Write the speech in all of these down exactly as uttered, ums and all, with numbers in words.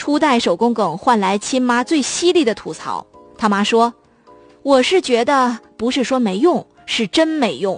初代手工梗换来亲妈最犀利的吐槽。他妈说：“我是觉得不是说没用，是真没用。”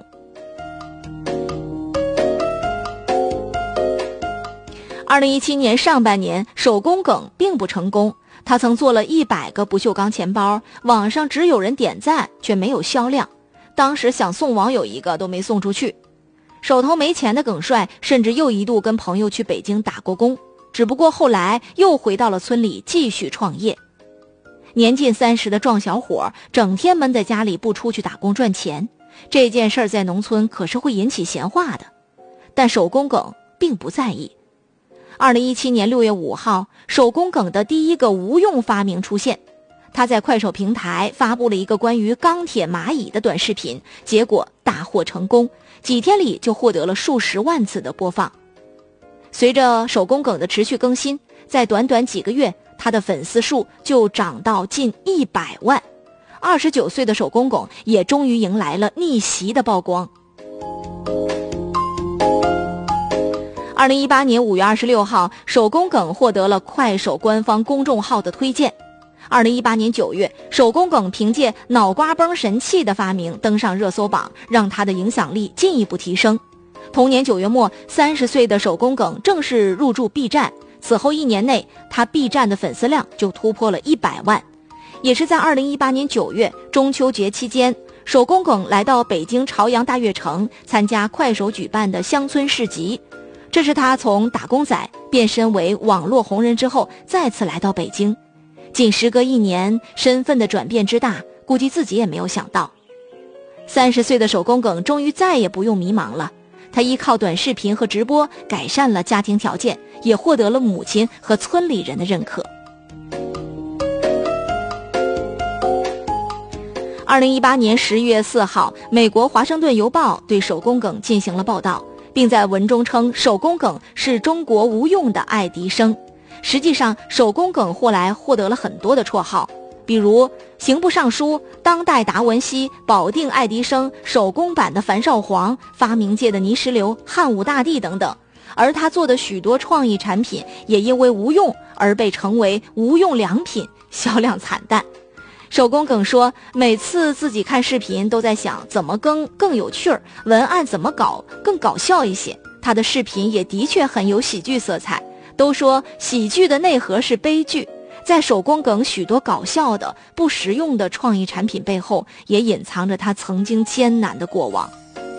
二零一七年上半年，手工梗并不成功。他曾做了一百个不锈钢钱包，网上只有人点赞，却没有销量。当时想送网友一个都没送出去。手头没钱的耿帅甚至又一度跟朋友去北京打过工，只不过后来又回到了村里继续创业。年近三十的壮小伙整天闷在家里不出去打工赚钱，这件事在农村可是会引起闲话的。但手工梗并不在意。二零一七年六月五号，手工梗的第一个无用发明出现。他在快手平台发布了一个关于钢铁蚂蚁的短视频，结果大获成功，几天里就获得了数十万次的播放。随着手工梗的持续更新，在短短几个月，他的粉丝数就涨到近一百万。二十九岁的手工梗也终于迎来了逆袭的曝光。二零一八年五月二十六号，手工梗获得了快手官方公众号的推荐。二零一八年九月，手工梗凭借脑瓜崩神器的发明登上热搜榜，让他的影响力进一步提升。同年九月末，三十岁的手工梗正式入驻 B 站，此后一年内，他 B 站的粉丝量就突破了一百万。也是在二零一八年九月中秋节期间，手工梗来到北京朝阳大悦城参加快手举办的乡村市集。这是他从打工仔变身为网络红人之后再次来到北京。仅时隔一年，身份的转变之大，估计自己也没有想到。三十岁的手工梗终于再也不用迷茫了，他依靠短视频和直播改善了家庭条件，也获得了母亲和村里人的认可。二零一八年十月四号，美国华盛顿邮报对手工梗进行了报道，并在文中称手工梗是中国无用的爱迪生。实际上，手工梗后来获得了很多的绰号，比如刑部尚书、当代达文西、保定爱迪生、手工版的樊少皇、发明界的泥石流、汉武大帝等等。而他做的许多创意产品也因为无用而被称为无用良品，销量惨淡。手工梗说，每次自己看视频都在想怎么更更有趣儿，文案怎么搞更搞笑一些。他的视频也的确很有喜剧色彩。都说喜剧的内核是悲剧，在手工梗许多搞笑的不实用的创意产品背后，也隐藏着他曾经艰难的过往。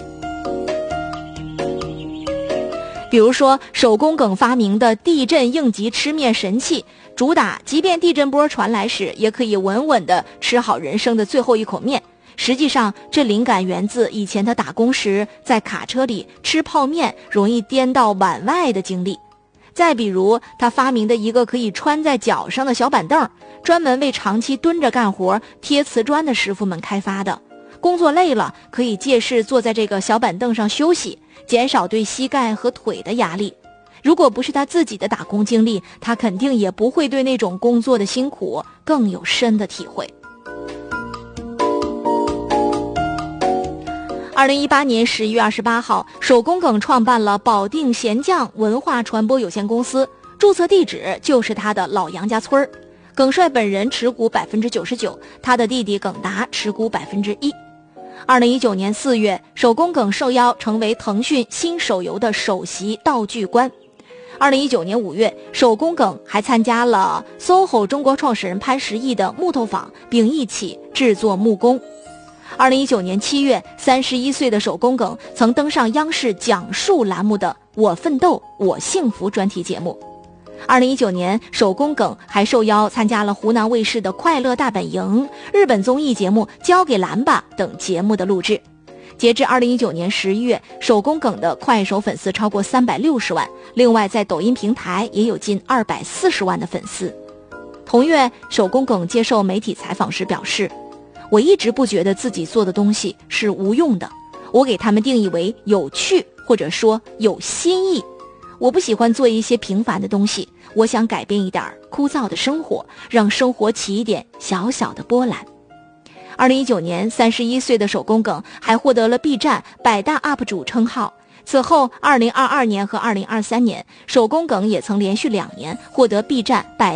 比如说手工梗发明的地震应急吃面神器，主打即便地震波传来时也可以稳稳地吃好人生的最后一口面。实际上这灵感源自以前他打工时在卡车里吃泡面容易颠到碗外的经历。再比如他发明的一个可以穿在脚上的小板凳，专门为长期蹲着干活贴瓷砖的师傅们开发的。工作累了可以借势坐在这个小板凳上休息，减少对膝盖和腿的压力。如果不是他自己的打工经历，他肯定也不会对那种工作的辛苦更有深的体会。二零一八年十一月二十八号，手工梗创办了保定咸酱文化传播有限公司，注册地址就是他的老杨家村儿。耿帅本人持股百分之九十九，他的弟弟耿达持股百分之一。二零一九年四月，手工梗受邀成为腾讯新手游的首席道具官。二零一九年五月，手工梗还参加了 S O H O 中国创始人潘石屹的木头坊，并一起制作木工。二零一九年七月，三十一岁的手工梗曾登上央视讲述栏目的《我奋斗我幸福》专题节目。二零一九年，手工梗还受邀参加了湖南卫视的《快乐大本营》、日本综艺节目《交给蓝吧》等节目的录制。截至二零一九年十一月，手工梗的快手粉丝超过三百六十万，另外在抖音平台也有近二百四十万的粉丝。同月，手工梗接受媒体采访时表示，我一直不觉得自己做的东西是无用的，我给他们定义为有趣，或者说有新意。我不喜欢做一些平凡的东西，我想改变一点枯燥的生活，让生活起一点小小的波澜。二零一九年，三十一岁的手工梗还获得了 B 站百大 U P 主称号。此后二零二二年和二零二三年，手工梗也曾连续两年获得 B 站百